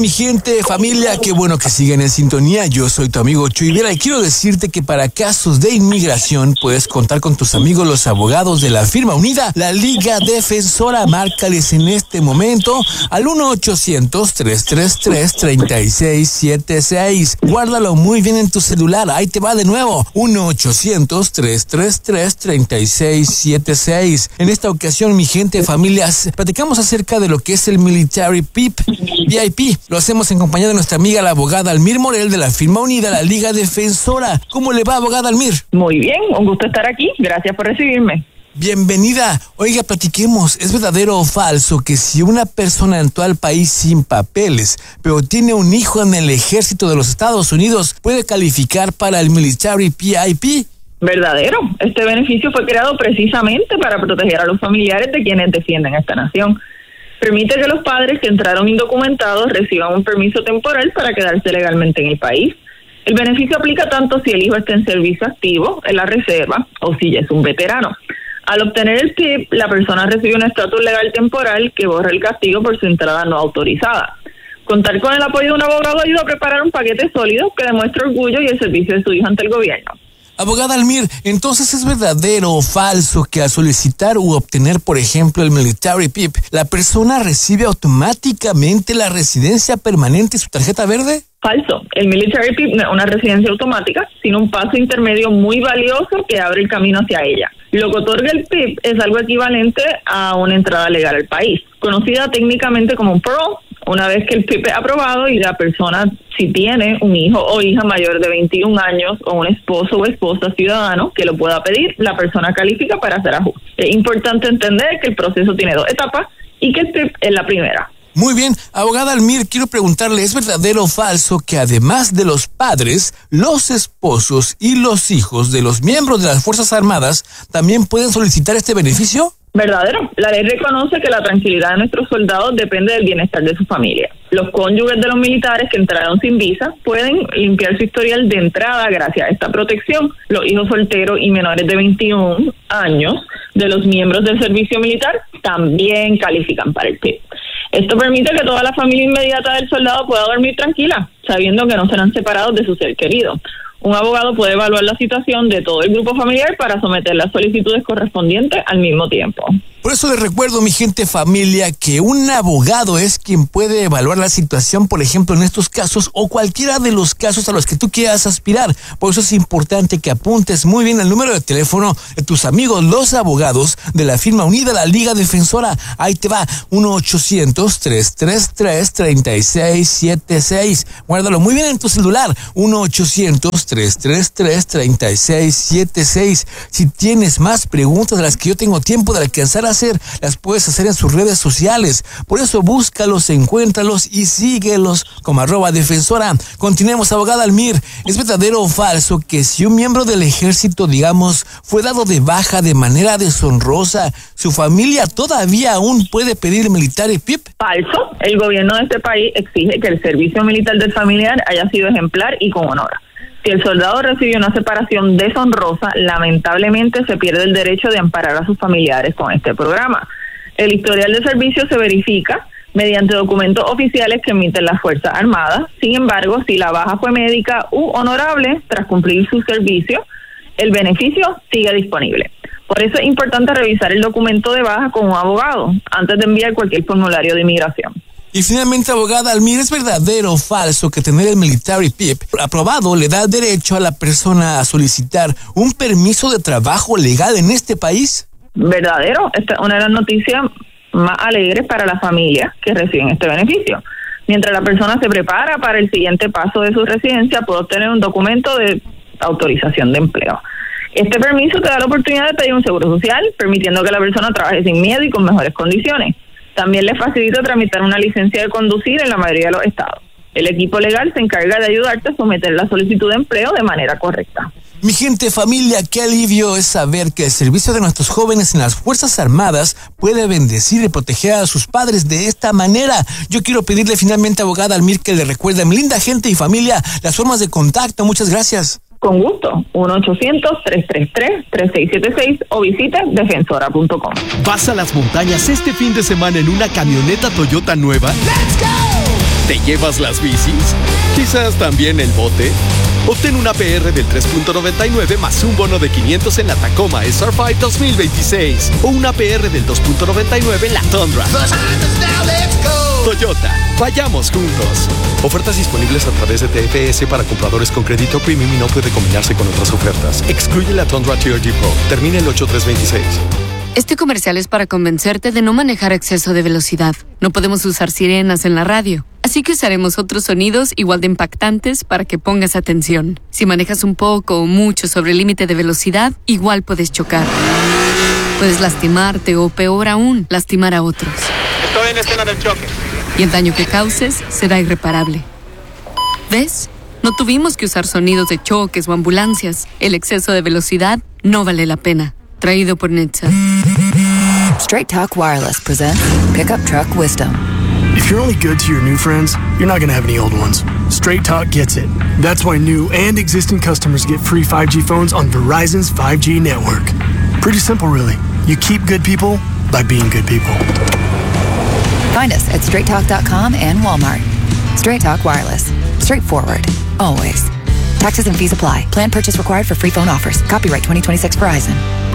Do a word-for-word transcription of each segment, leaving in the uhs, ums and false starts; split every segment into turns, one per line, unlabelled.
Mi gente, familia, qué bueno que siguen en sintonía. Yo soy tu amigo Chuy Vera y quiero decirte que para casos de inmigración puedes contar con tus amigos los abogados de la firma unida, la Liga Defensora. Márcales en este momento al uno ochocientos, tres tres tres, tres seis siete seis. Guárdalo muy bien en tu celular. Ahí te va de nuevo. uno ochocientos, tres tres tres, tres seis siete seis. En esta ocasión, mi gente, familias, platicamos acerca de lo que es el Military P I P, V I P. Lo hacemos en compañía de nuestra amiga, la abogada Almir Morel, de la firma unida, la Liga Defensora. ¿Cómo le va, abogada Almir?
Muy bien, un gusto estar aquí. Gracias por recibirme.
Bienvenida. Oiga, platiquemos. ¿Es verdadero o falso que si una persona entró al país sin papeles, pero tiene un hijo en el ejército de los Estados Unidos, puede calificar para el Military P I P?
Verdadero. Este beneficio fue creado precisamente para proteger a los familiares de quienes defienden a esta nación. Permite que los padres que entraron indocumentados reciban un permiso temporal para quedarse legalmente en el país. El beneficio aplica tanto si el hijo está en servicio activo, en la reserva, o si ya es un veterano. Al obtener el P I P, la persona recibe un estatus legal temporal que borra el castigo por su entrada no autorizada. Contar con el apoyo de un abogado ayuda a preparar un paquete sólido que demuestre orgullo y el servicio de su hijo ante el gobierno.
Abogada Almir, entonces ¿es verdadero o falso que al solicitar u obtener, por ejemplo, el Military P I P, la persona recibe automáticamente la residencia permanente y su tarjeta verde?
Falso. El Military P I P no es una residencia automática, sino un paso intermedio muy valioso que abre el camino hacia ella. Lo que otorga el P I P es algo equivalente a una entrada legal al país, conocida técnicamente como un parole. Una vez que el P I P es aprobado y la persona, si tiene un hijo o hija mayor de veintiún años o un esposo o esposa ciudadano que lo pueda pedir, la persona califica para hacer ajustes. Es importante entender que el proceso tiene dos etapas y que el P I P es la primera.
Muy bien, abogada Almir, quiero preguntarle, ¿es verdadero o falso que además de los padres, los esposos y los hijos de los miembros de las Fuerzas Armadas también pueden solicitar este beneficio?
Verdadero. La ley reconoce que la tranquilidad de nuestros soldados depende del bienestar de su familia. Los cónyuges de los militares que entraron sin visa pueden limpiar su historial de entrada gracias a esta protección. Los hijos solteros y menores de veintiún años de los miembros del servicio militar también califican para el P I P. Esto permite que toda la familia inmediata del soldado pueda dormir tranquila, sabiendo que no serán separados de su ser querido. Un abogado puede evaluar la situación de todo el grupo familiar para someter las solicitudes correspondientes al mismo tiempo.
Por eso les recuerdo, mi gente, familia, que un abogado es quien puede evaluar la situación, por ejemplo, en estos casos o cualquiera de los casos a los que tú quieras aspirar. Por eso es importante que apuntes muy bien el número de teléfono de tus amigos, los abogados de la firma unida, la Liga Defensora. Ahí te va, uno ochocientos, tres tres tres, tres seis siete seis. Guárdalo muy bien en tu celular, uno ochocientos, tres tres tres, tres seis siete seis. Si tienes más preguntas de las que yo tengo tiempo de alcanzar a hacer, las puedes hacer en sus redes sociales. Por eso búscalos, encuéntralos y síguelos como arroba defensora. Continuemos, abogada Almir. ¿Es verdadero o falso que si un miembro del ejército, digamos, fue dado de baja de manera deshonrosa, su familia todavía aún puede pedir el Military P I P?
Falso. El gobierno de este país exige que el servicio militar del familiar haya sido ejemplar y con honor. Si el soldado recibe una separación deshonrosa, lamentablemente se pierde el derecho de amparar a sus familiares con este programa. El historial de servicio se verifica mediante documentos oficiales que emiten las Fuerzas Armadas. Sin embargo, si la baja fue médica u honorable tras cumplir su servicio, el beneficio sigue disponible. Por eso es importante revisar el documento de baja con un abogado antes de enviar cualquier formulario de inmigración.
Y finalmente, abogada Almir, ¿es verdadero o falso que tener el Military P I P aprobado le da el derecho a la persona a solicitar un permiso de trabajo legal en este país?
Verdadero. Esta es una de las noticias más alegres para las familias que reciben este beneficio. Mientras la persona se prepara para el siguiente paso de su residencia, puede obtener un documento de autorización de empleo. Este permiso te da la oportunidad de pedir un seguro social, permitiendo que la persona trabaje sin miedo y con mejores condiciones. También le facilita tramitar una licencia de conducir en la mayoría de los estados. El equipo legal se encarga de ayudarte a someter la solicitud de empleo de manera correcta.
Mi gente, familia, qué alivio es saber que el servicio de nuestros jóvenes en las Fuerzas Armadas puede bendecir y proteger a sus padres de esta manera. Yo quiero pedirle finalmente, abogada Almir, que le recuerde a mi linda gente y familia las formas de contacto. Muchas gracias.
Con gusto, uno ochocientos, tres tres tres, tres seis siete seis o visite defensora punto com.
¿Vas a las montañas este fin de semana en una camioneta Toyota nueva? ¡Let's go! ¿Te llevas las bicis? ¿Quizás también el bote? Obtén una P R del tres punto noventa y nueve más un bono de quinientos en la Tacoma S R cinco dos mil veintiséis o una P R del dos punto noventa y nueve en la Tundra. Toyota, vayamos juntos. Ofertas disponibles a través de T F S para compradores con crédito premium y no puede combinarse con otras ofertas. Excluye la Tundra T R D Pro. Termina el ocho tres veintiséis.
Este comercial es para convencerte de no manejar a exceso de velocidad. No podemos usar sirenas en la radio, así que usaremos otros sonidos igual de impactantes para que pongas atención. Si manejas un poco o mucho sobre el límite de velocidad, igual puedes chocar. Puedes lastimarte o, peor aún, lastimar a otros.
Estoy en escena del choque.
Y el daño que causes será irreparable. ¿Ves? No tuvimos que usar sonidos de choques o ambulancias. El exceso de velocidad no vale la pena. Traído por N H T S A.
Straight Talk Wireless presents Pickup Truck Wisdom.
If you're only good to your new friends, you're not going to have any old ones. Straight Talk gets it. That's why new and existing customers get free five G phones on Verizon's five G network. Pretty simple, really. You keep good people by being good people.
Find us at straight talk dot com and Walmart. Straight Talk Wireless. Straightforward. Always. Taxes and fees apply. Plan purchase required for free phone offers. Copyright twenty twenty-six Verizon.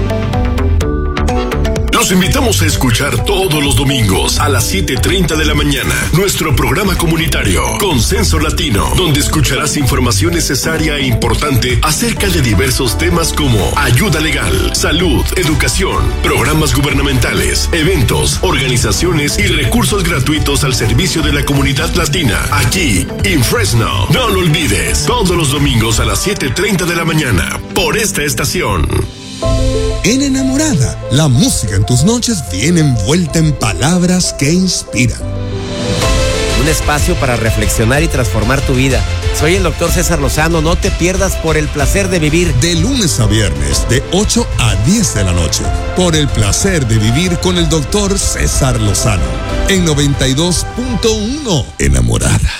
Los invitamos a escuchar todos los domingos a las siete treinta de la mañana nuestro programa comunitario Consenso Latino, donde escucharás información necesaria e importante acerca de diversos temas como ayuda legal, salud, educación, programas gubernamentales, eventos, organizaciones y recursos gratuitos al servicio de la comunidad latina, aquí en Fresno. No lo olvides, todos los domingos a las siete treinta de la mañana por esta estación.
En Enamorada, la música en tus noches viene envuelta en palabras que inspiran.
Un espacio para reflexionar y transformar tu vida. Soy el doctor César Lozano. No te pierdas Por el Placer de Vivir.
De lunes a viernes, de ocho a diez de la noche. Por el Placer de Vivir con el doctor César Lozano. En noventa y dos punto uno. Enamorada.